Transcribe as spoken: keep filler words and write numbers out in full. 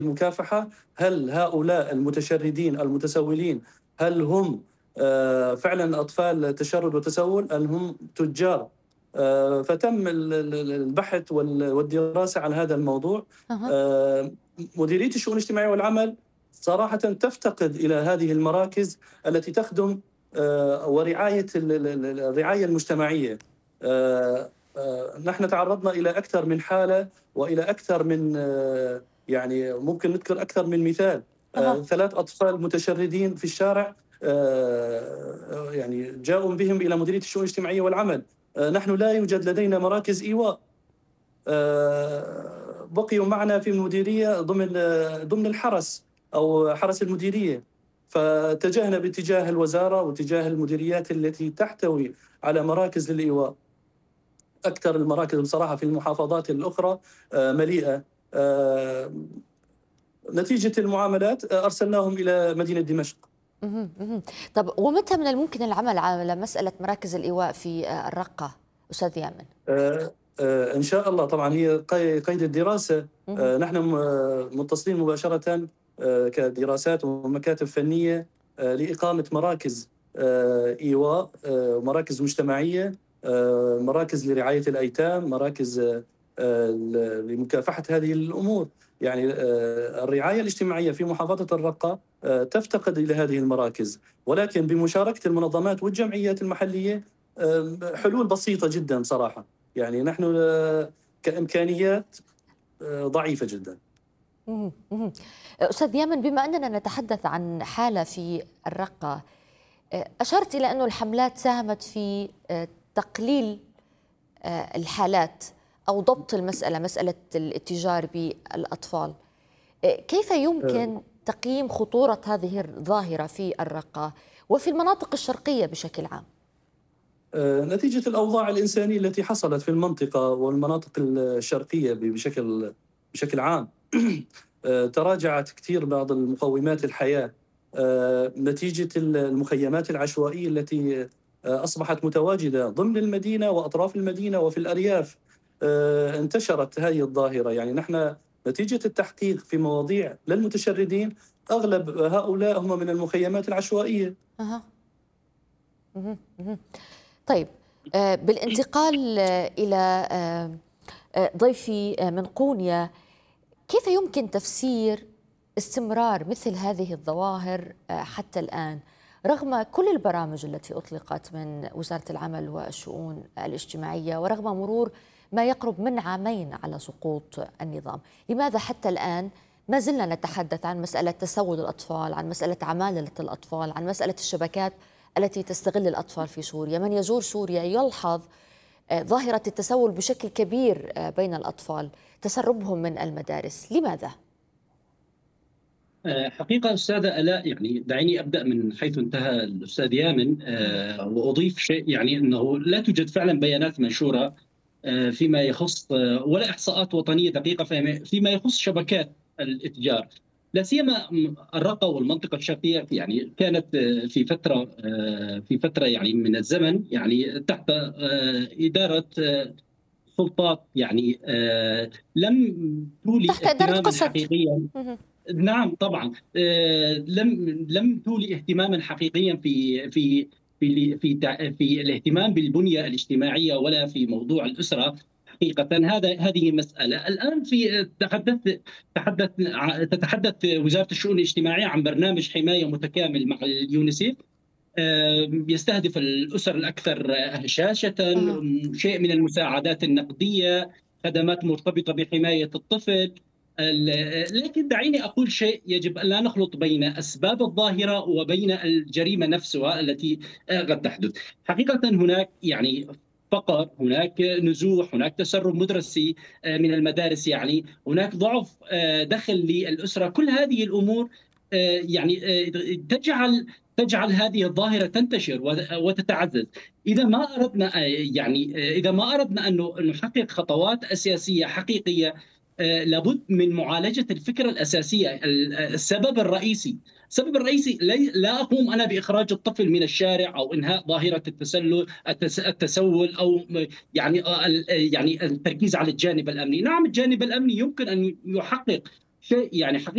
المكافحة، هل هؤلاء المتشردين المتسولين هل هم آه، فعلا أطفال تشرد وتسول أم هم تجار؟ آه، فتم ال- ال- البحث وال- والدراسة عن هذا الموضوع. أها. آه، مديرية الشؤون الاجتماعية والعمل صراحة تفتقد إلى هذه المراكز التي تخدم آه، ورعاية ال- ال- ال- الرعاية المجتمعية. آه، آه، نحن تعرضنا إلى أكثر من حالة وإلى أكثر من آه، يعني ممكن نذكر أكثر من مثال. آه، أها. ثلاث أطفال متشردين في الشارع، آه، يعني جاءوا بهم إلى مديرية الشؤون الاجتماعية والعمل. آه، نحن لا يوجد لدينا مراكز إيواء. آه، بقيوا معنا في المديرية ضمن آه، ضمن الحرس أو حرس المديرية. فاتجهنا باتجاه الوزارة واتجاه المديريات التي تحتوي على مراكز للإيواء. أكثر المراكز بصراحة في المحافظات الأخرى آه، مليئة. آه، نتيجة المعاملات آه، أرسلناهم إلى مدينة دمشق. اهم، اهم. طب ومتى من الممكن العمل على مسألة مراكز الإيواء في آآ الرقة أستاذ يامن؟ آه، آه، إن شاء الله طبعا هي قي- قيد الدراسة. اهم. آه، نحن م- آه، متصلين مباشرة آه، كدراسات ومكاتب فنية آه، لإقامة مراكز آه، إيواء، آه، مراكز مجتمعية، آه، مراكز لرعاية الأيتام، مراكز آه، آه، ل- لمكافحة هذه الأمور. يعني آه، الرعاية الاجتماعية في محافظة الرقة آه، تفتقد إلى هذه المراكز، ولكن بمشاركة المنظمات والجمعيات المحلية آه، حلول بسيطة جدا صراحة. يعني نحن آه، كإمكانيات آه، ضعيفة جدا. اهم، اهم. أستاذ يامن، بما أننا نتحدث عن حالة في الرقة، آآ أشرت إلى أنه الحملات ساهمت في آآ تقليل آآ الحالات أو ضبط المسألة، مسألة الاتجار بالأطفال. آآ كيف آه، يمكن تقييم خطورة هذه الظاهرة في الرقة وفي المناطق الشرقية بشكل عام؟ آه، نتيجة الأوضاع الإنسانية التي حصلت في المنطقة والمناطق الشرقية بشكل بشكل عام. آه، تراجعت كثير بعض المقومات الحياة آه، نتيجة المخيمات العشوائية التي آه، أصبحت متواجدة ضمن المدينة وأطراف المدينة وفي الأرياف. آه، انتشرت هذه الظاهرة. يعني نحن نتيجة التحقيق في مواضيع للمتشردين، أغلب هؤلاء هم من المخيمات العشوائية. أها. اهم، اهم. طيب، آآ بالانتقال آه، إلى آآ آآ ضيفي آآ من قونيا، كيف يمكن تفسير استمرار مثل هذه الظواهر آآ حتى الآن، رغم كل البرامج التي أطلقت من وزارة العمل والشؤون الاجتماعية، ورغم مرور ما يقرب من عامين على سقوط النظام؟ لماذا حتى الآن ما زلنا نتحدث عن مسألة تسول الأطفال، عن مسألة عمالة الأطفال، عن مسألة الشبكات التي تستغل الأطفال في سوريا؟ من يزور سوريا يلحظ آه، ظاهرة التسول بشكل كبير آه، بين الأطفال، تسربهم من المدارس. لماذا؟ آه، حقيقة أستاذة آلاء، يعني دعيني أبدأ من حيث انتهى الأستاذ يامن، مهم. آه، وأضيف شيء، يعني أنه لا توجد فعلا بيانات منشورة آه، فيما يخص آه، ولا إحصاءات وطنية دقيقة فيما فيما يخص شبكات الإتجار، لا سيما م- الرقة والمنطقة الشرقية. يعني كانت آه، في فترة آه، في فترة يعني من الزمن، يعني تحت آه، إدارة آه، سلطات، يعني آه، لم تولي تحت إدارة اهتماما قسد. حقيقيا. مهم. نعم طبعا. آه، لم لم تولي اهتماما حقيقيا في في في في تع- في الاهتمام بالبنيه الاجتماعيه ولا في موضوع الاسره. حقيقه هذا هذه مساله. الان في تحدث تحدث ع- تتحدث وزاره الشؤون الاجتماعيه عن برنامج حمايه متكامل مع اليونيسيف، آه، يستهدف الاسر الاكثر هشاشه، أها. شيء من المساعدات النقديه، خدمات مرتبطه بحمايه الطفل. ال- لكن دعيني أقول شيء: يجب أن لا نخلط بين أسباب الظاهرة وبين الجريمة نفسها التي آه، قد تحدث. حقيقة هناك يعني فقر، هناك نزوح، هناك تسرب مدرسي آه، من المدارس، يعني هناك ضعف آه، دخل للأسرة. كل هذه الأمور آه، يعني آه، تجعل تجعل هذه الظاهرة تنتشر وت- وتتعزز. إذا ما أردنا آه، يعني آه، إذا ما أردنا أن نحقق خطوات أساسية حقيقية، آه، لابد من معالجة الفكرة الأساسية. ال- السبب الرئيسي السبب الرئيسي لي- لا أقوم أنا بإخراج الطفل من الشارع أو إنهاء ظاهرة التسلل التس- التسول، أو م- يعني آه، ال- يعني التركيز على الجانب الأمني. نعم، الجانب الأمني يمكن أن يحقق شيء، يعني حقيقة